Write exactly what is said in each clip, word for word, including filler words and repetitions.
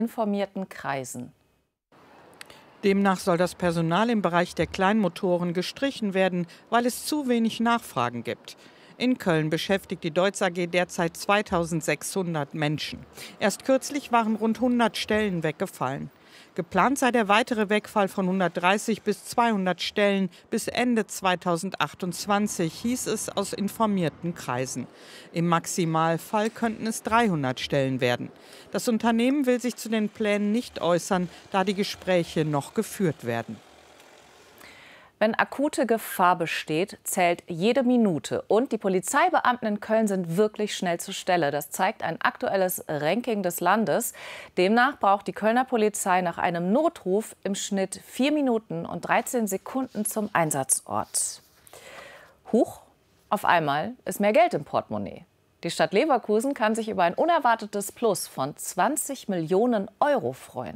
informierten Kreisen. Demnach soll das Personal im Bereich der Kleinmotoren gestrichen werden, weil es zu wenig Nachfragen gibt. In Köln beschäftigt die Deutz A G derzeit zweitausendsechshundert Menschen. Erst kürzlich waren rund hundert Stellen weggefallen. Geplant sei der weitere Wegfall von hundertdreißig bis zweihundert Stellen bis Ende zweitausendachtundzwanzig, hieß es aus informierten Kreisen. Im Maximalfall könnten es dreihundert Stellen werden. Das Unternehmen will sich zu den Plänen nicht äußern, da die Gespräche noch geführt werden. Wenn akute Gefahr besteht, zählt jede Minute. Und die Polizeibeamten in Köln sind wirklich schnell zur Stelle. Das zeigt ein aktuelles Ranking des Landes. Demnach braucht die Kölner Polizei nach einem Notruf im Schnitt vier Minuten und dreizehn Sekunden zum Einsatzort. Huch, auf einmal ist mehr Geld im Portemonnaie. Die Stadt Leverkusen kann sich über ein unerwartetes Plus von zwanzig Millionen Euro freuen.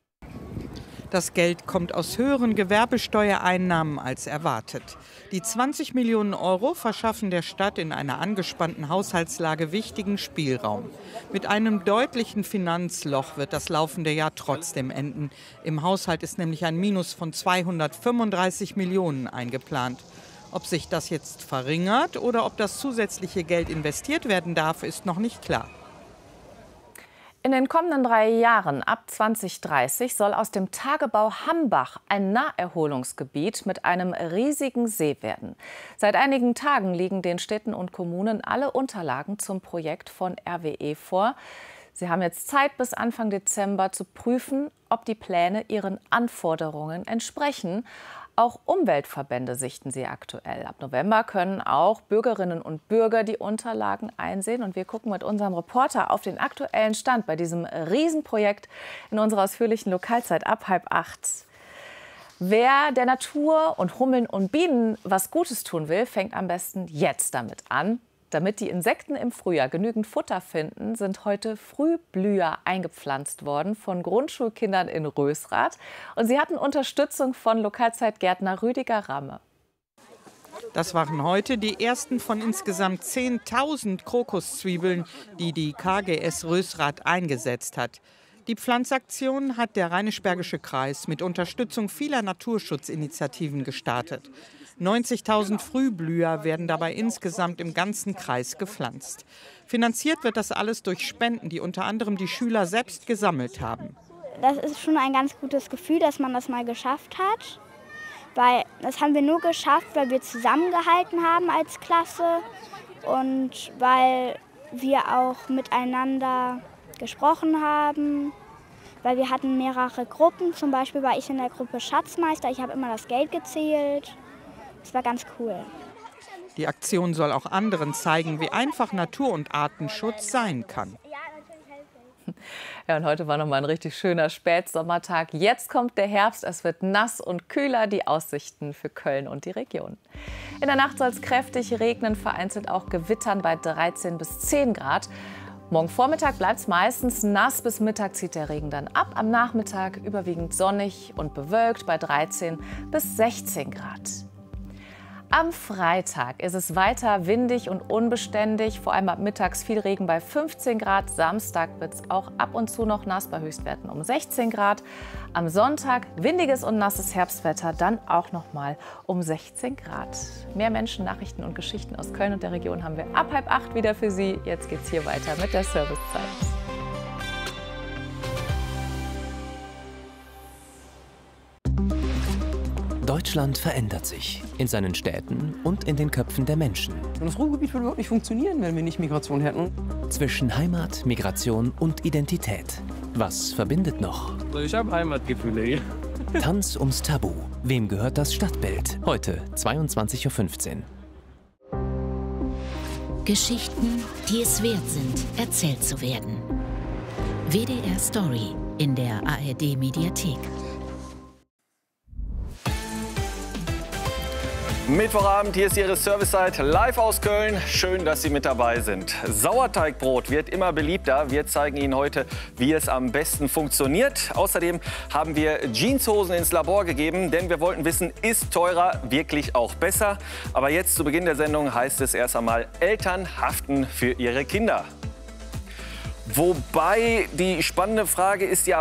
Das Geld kommt aus höheren Gewerbesteuereinnahmen als erwartet. Die zwanzig Millionen Euro verschaffen der Stadt in einer angespannten Haushaltslage wichtigen Spielraum. Mit einem deutlichen Finanzloch wird das laufende Jahr trotzdem enden. Im Haushalt ist nämlich ein Minus von zweihundertfünfunddreißig Millionen eingeplant. Ob sich das jetzt verringert oder ob das zusätzliche Geld investiert werden darf, ist noch nicht klar. In den kommenden drei Jahren ab zweitausenddreißig soll aus dem Tagebau Hambach ein Naherholungsgebiet mit einem riesigen See werden. Seit einigen Tagen liegen den Städten und Kommunen alle Unterlagen zum Projekt von R W E vor. Sie haben jetzt Zeit bis Anfang Dezember zu prüfen, ob die Pläne ihren Anforderungen entsprechen. Auch Umweltverbände sichten sie aktuell. Ab November können auch Bürgerinnen und Bürger die Unterlagen einsehen. Und wir gucken mit unserem Reporter auf den aktuellen Stand bei diesem Riesenprojekt in unserer ausführlichen Lokalzeit ab halb acht. Wer der Natur und Hummeln und Bienen was Gutes tun will, fängt am besten jetzt damit an. Damit die Insekten im Frühjahr genügend Futter finden, sind heute Frühblüher eingepflanzt worden von Grundschulkindern in Rösrath. Und sie hatten Unterstützung von Lokalzeitgärtner Rüdiger Ramme. Das waren heute die ersten von insgesamt zehntausend Krokuszwiebeln, die die K G S Rösrath eingesetzt hat. Die Pflanzaktion hat der Rheinisch-Bergische Kreis mit Unterstützung vieler Naturschutzinitiativen gestartet. neunzigtausend Frühblüher werden dabei insgesamt im ganzen Kreis gepflanzt. Finanziert wird das alles durch Spenden, die unter anderem die Schüler selbst gesammelt haben. Das ist schon ein ganz gutes Gefühl, dass man das mal geschafft hat. Weil das haben wir nur geschafft, weil wir zusammengehalten haben als Klasse und weil wir auch miteinander gesprochen haben. Weil wir hatten mehrere Gruppen, zum Beispiel war ich in der Gruppe Schatzmeister, ich habe immer das Geld gezählt. Das war ganz cool. Die Aktion soll auch anderen zeigen, wie einfach Natur- und Artenschutz sein kann. Ja, und heute war noch mal ein richtig schöner Spätsommertag. Jetzt kommt der Herbst, es wird nass und kühler, die Aussichten für Köln und die Region. In der Nacht soll es kräftig regnen, vereinzelt auch gewittern bei dreizehn bis zehn Grad. Morgen Vormittag bleibt es meistens nass, bis Mittag zieht der Regen dann ab. Am Nachmittag überwiegend sonnig und bewölkt bei dreizehn bis sechzehn Grad. Am Freitag ist es weiter windig und unbeständig, vor allem ab mittags viel Regen bei fünfzehn Grad. Samstag wird es auch ab und zu noch nass bei Höchstwerten um sechzehn Grad. Am Sonntag windiges und nasses Herbstwetter, dann auch noch mal um sechzehn Grad. Mehr Menschen, Nachrichten und Geschichten aus Köln und der Region haben wir ab halb acht wieder für Sie. Jetzt geht's hier weiter mit der Servicezeit. Deutschland verändert sich in seinen Städten und in den Köpfen der Menschen. Das Ruhrgebiet würde überhaupt nicht funktionieren, wenn wir nicht Migration hätten. Zwischen Heimat, Migration und Identität. Was verbindet noch? Ich habe Heimatgefühle hier. Tanz ums Tabu. Wem gehört das Stadtbild? Heute zweiundzwanzig Uhr fünfzehn. Geschichten, die es wert sind, erzählt zu werden. W D R Story in der A R D Mediathek. Mittwochabend, hier ist Ihre Servicezeit live aus Köln. Schön, dass Sie mit dabei sind. Sauerteigbrot wird immer beliebter. Wir zeigen Ihnen heute, wie es am besten funktioniert. Außerdem haben wir Jeanshosen ins Labor gegeben, denn wir wollten wissen, ist teurer wirklich auch besser? Aber jetzt zu Beginn der Sendung heißt es erst einmal, Eltern haften für ihre Kinder. Wobei die spannende Frage ist ja,